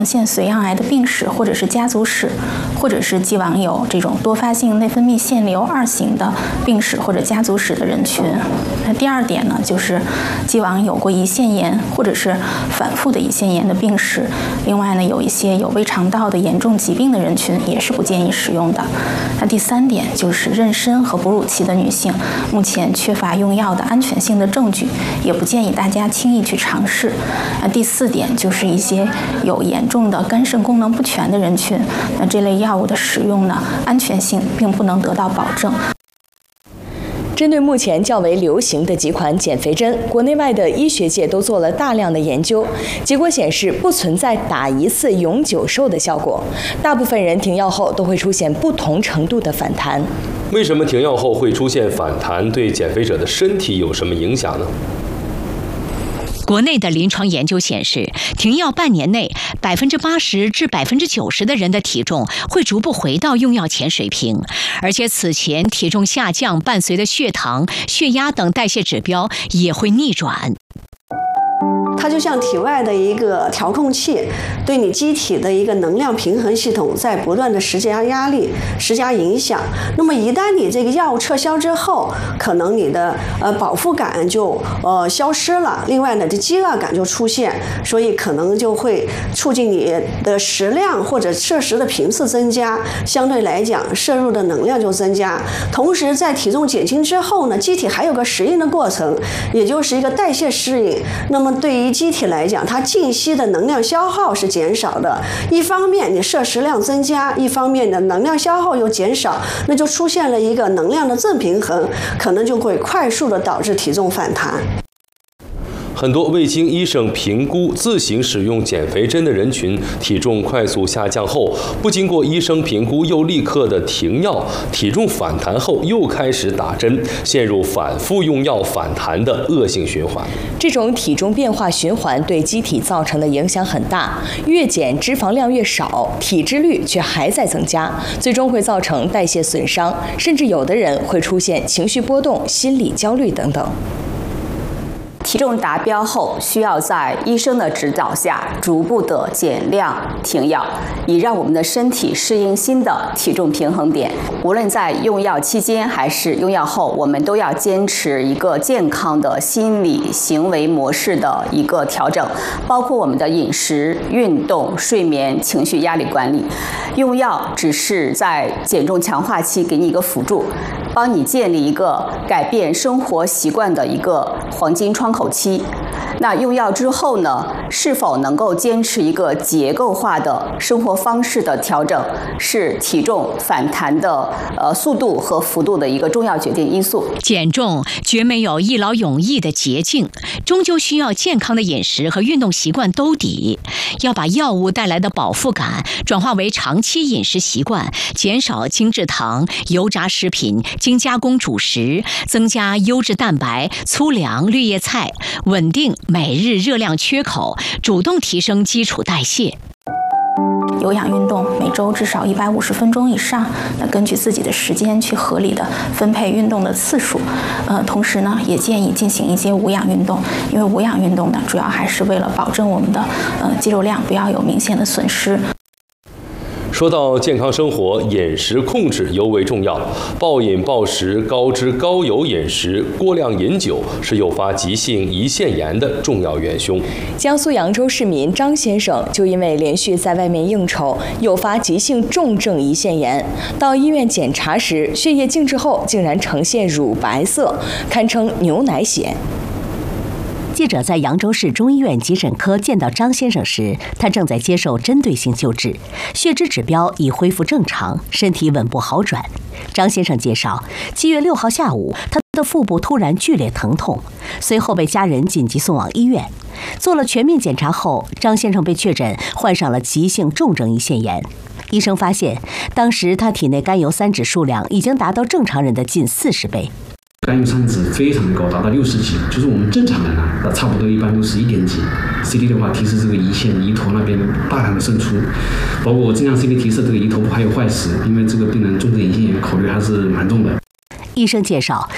现髓样癌的病史或者是家族史，或者是既往有这种多发性内分泌腺瘤2型的病史或者家族史的人群。那第二点呢，就是既往有过胰腺炎或者是反复的胰腺炎的病史。另外呢，有一些有胃肠道的严重疾病的人群也是不建议使用的。那第3点就是妊娠和哺乳期的女性，目前缺乏用药的安全性的证据，也不建议大家轻易去尝试。那第4点就是一些有严重的肝肾功能不全的人群，那这类药物的使用呢，安全性并不能得到保证。 针对目前较为流行的几款减肥针，国内外的医学界都做了大量的研究，结果显示不存在打一次永久瘦的效果，大部分人停药后都会出现不同程度的反弹。 为什么停药后会出现反弹？对减肥者的身体有什么影响呢？ 国内的临床研究显示，停药半年内，80%至90%的人的体重会逐步回到用药前水平，而且此前体重下降伴随的血糖、血压等代谢指标也会逆转。 它就像体外的一个调控器，对你机体的一个能量平衡系统在不断的施加压力、施加影响。那么一旦你这个药物撤销之后，可能你的饱腹感就消失了，另外呢，这饥饿感就出现，所以可能就会促进你的食量或者摄食的频次增加，相对来讲摄入的能量就增加。同时在体重减轻之后呢，机体还有个适应的过程，也就是一个代谢适应。那么对于机体来讲，它静息的能量消耗是减少的，一方面你摄食量增加，一方面的能量消耗又减少，那就出现了一个能量的正平衡，可能就会快速的导致体重反弹。 很多未经医生评估自行使用减肥针的人群，体重快速下降后，不经过医生评估又立刻的停药，体重反弹后又开始打针，陷入反复用药反弹的恶性循环。 这种体重变化循环对机体造成的影响很大，越减脂肪量越少，体脂率却还在增加，最终会造成代谢损伤，甚至有的人会出现情绪波动、心理焦虑等等。 体重达标后，需要在医生的指导下逐步的减量停药，以让我们的身体适应新的体重平衡点。无论在用药期间还是用药后，我们都要坚持一个健康的心理行为模式的一个调整，包括我们的饮食、运动、睡眠、情绪压力管理。用药只是在减重强化期给你一个辅助，帮你建立一个改变生活习惯的一个黄金窗口期。那用药之后呢，是否能够坚持一个结构化的生活方式的调整，是体重反弹的速度和幅度的一个重要决定因素。 减重绝没有一劳永逸的捷径，终究需要健康的饮食和运动习惯兜底。要把药物带来的饱腹感转化为长期饮食习惯，减少精制糖、油炸食品、精加工主食，增加优质蛋白、粗粮、绿叶菜，稳定每日热量缺口，主动提升基础代谢。 有氧运动每周至少150分钟以上，那根据自己的时间去合理的分配运动的次数。同时呢，也建议进行一些无氧运动，因为无氧运动呢，主要还是为了保证我们的肌肉量不要有明显的损失。 说到健康生活，饮食控制尤为重要。暴饮暴食、高脂高油饮食、过量饮酒是诱发急性胰腺炎的重要元凶。 江苏扬州市民张先生就因为连续在外面应酬，诱发急性重症胰腺炎，到医院检查时，血液静置后竟然呈现乳白色，堪称牛奶血。 记者在扬州市中医院急诊科见到张先生时，他正在接受针对性救治，血脂指标已恢复正常，身体稳步好转。张先生介绍，7月6号下午，他的腹部突然剧烈疼痛，随后被家人紧急送往医院。做了全面检查后，张先生被确诊患上了急性重症胰腺炎。医生发现，当时他体内甘油三酯数量已经达到正常人的近40倍。 甘油三酯非常的高，达到60几，就是我们正常人啊，差不多一般都是1点几。CT 的话提示这个胰腺胰头那边大量的渗出，包括我经常 CT 提示这个胰头部还有坏死，因为这个病人重症胰腺炎考虑还是蛮重的。 医生介绍，急性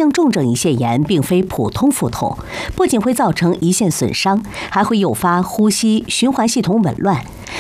性重症胰腺炎并非普通腹痛，不仅会造成胰腺损伤，还会诱发呼吸循环系统紊乱。